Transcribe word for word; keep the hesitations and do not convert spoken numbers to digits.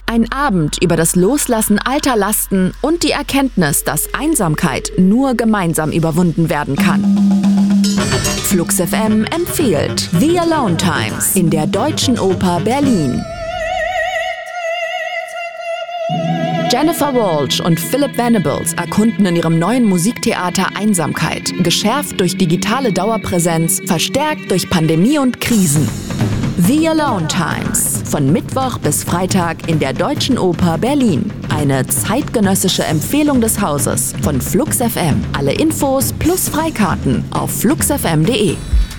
Ein Abend über das Loslassen alter Lasten und die Erkenntnis, dass Einsamkeit nur gemeinsam überwunden werden kann. Flux F M empfiehlt The Alone Times in der Deutschen Oper Berlin. Jennifer Walsh und Philip Venables erkunden in ihrem neuen Musiktheater Einsamkeit, geschärft durch digitale Dauerpräsenz, verstärkt durch Pandemie und Krisen. The Alone Times, von Mittwoch bis Freitag in der Deutschen Oper Berlin. Eine zeitgenössische Empfehlung des Hauses von Flux F M. Alle Infos plus Freikarten auf flux f m punkt de.